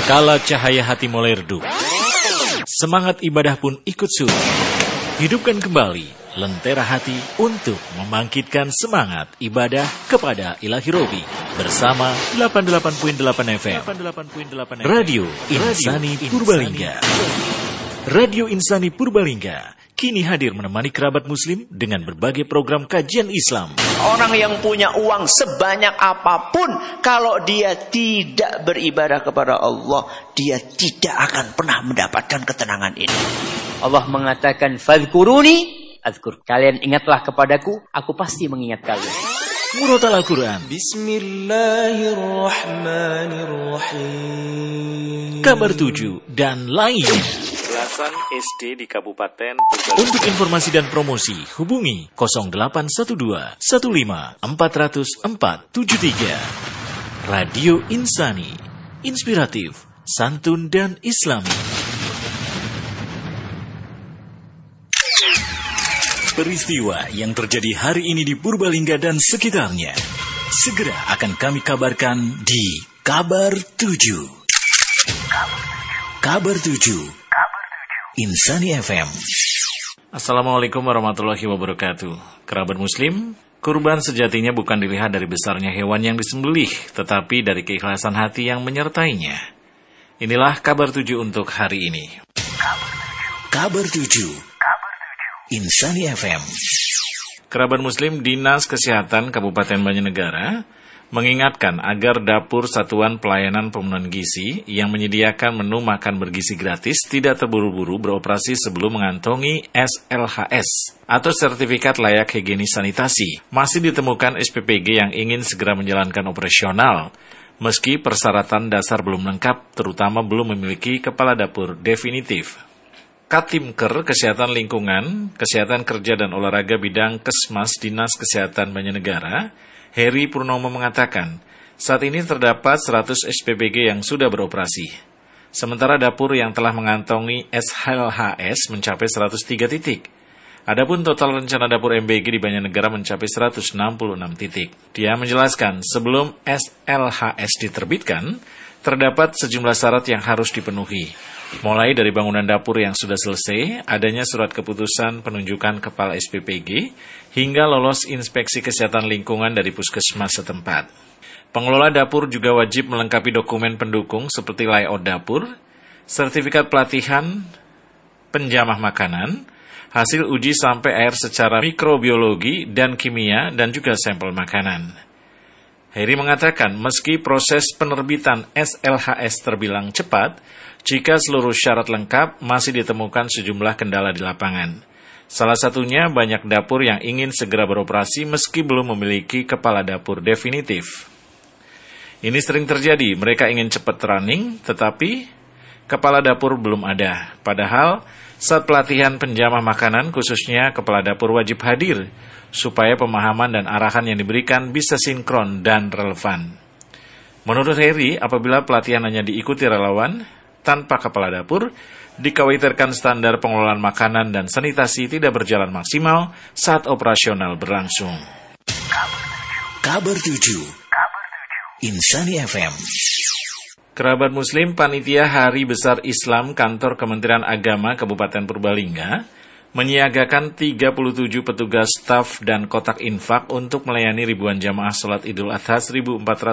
Kala cahaya hati mulai redup, semangat ibadah pun ikut surut. Hidupkan kembali lentera hati untuk membangkitkan semangat ibadah kepada Ilahi Robi bersama 88.8 FM Radio Insani Purbalingga. Radio Insani Purbalingga kini hadir menemani kerabat muslim dengan berbagai program kajian Islam. Orang yang punya uang sebanyak apapun, kalau dia tidak beribadah kepada Allah, dia tidak akan pernah mendapatkan ketenangan ini. Allah mengatakan, "Fadhkuruni adzkur." Kalian ingatlah kepadaku, aku pasti mengingat kalian. Murotal Al-Quran, Bismillahirrahmanirrahim. Kabar 7 dan lainnya. Belasan SD di Kabupaten Untuk informasi dan promosi hubungi 0812 15 400 473. Radio Insani, inspiratif, santun dan islami. Peristiwa yang terjadi hari ini di Purbalingga dan sekitarnya segera akan kami kabarkan di Kabar 7. Kabar 7 Insani FM. Assalamualaikum warahmatullahi wabarakatuh. Kerabat muslim, kurban sejatinya bukan dilihat dari besarnya hewan yang disembelih, tetapi dari keikhlasan hati yang menyertainya. Inilah kabar 7 untuk hari ini. Kabar 7 Insani FM. Kerabat muslim, Dinas Kesehatan Kabupaten Banjarnegara mengingatkan agar dapur Satuan Pelayanan Pemenuhan Gizi yang menyediakan menu makan bergizi gratis tidak terburu-buru beroperasi sebelum mengantongi SLHS atau Sertifikat Layak Higienis Sanitasi. Masih ditemukan SPPG yang ingin segera menjalankan operasional, meski persyaratan dasar belum lengkap, terutama belum memiliki kepala dapur definitif. Katimker Kesehatan Lingkungan, Kesehatan Kerja dan Olahraga Bidang Kesmas Dinas Kesehatan Banjarnegara, Heri Purnomo mengatakan, saat ini terdapat 100 SPPG yang sudah beroperasi. Sementara dapur yang telah mengantongi SLHS mencapai 103 titik. Adapun total rencana dapur MBG di Banjarnegara mencapai 166 titik. Dia menjelaskan, sebelum SLHS diterbitkan, terdapat sejumlah syarat yang harus dipenuhi. Mulai dari bangunan dapur yang sudah selesai, adanya surat keputusan penunjukan kepala SPPG, hingga lolos inspeksi kesehatan lingkungan dari puskesmas setempat. Pengelola dapur juga wajib melengkapi dokumen pendukung seperti layout dapur, sertifikat pelatihan penjamah makanan, hasil uji sampai air secara mikrobiologi dan kimia, dan juga sampel makanan. Heri mengatakan, meski proses penerbitan SLHS terbilang cepat, jika seluruh syarat lengkap, masih ditemukan sejumlah kendala di lapangan. Salah satunya banyak dapur yang ingin segera beroperasi meski belum memiliki kepala dapur definitif. Ini sering terjadi, mereka ingin cepat running, tetapi kepala dapur belum ada. Padahal saat pelatihan penjamah makanan, khususnya kepala dapur wajib hadir, supaya pemahaman dan arahan yang diberikan bisa sinkron dan relevan. Menurut Heri, apabila pelatihan hanya diikuti relawan tanpa kepala dapur, dikhawatirkan standar pengelolaan makanan dan sanitasi tidak berjalan maksimal saat operasional berlangsung. Kabar 7 Insani FM. Kerabat muslim, Panitia Hari Besar Islam Kantor Kementerian Agama Kabupaten Purbalingga menyiagakan 37 petugas staf dan kotak infak untuk melayani ribuan jamaah sholat Idul Adha 1400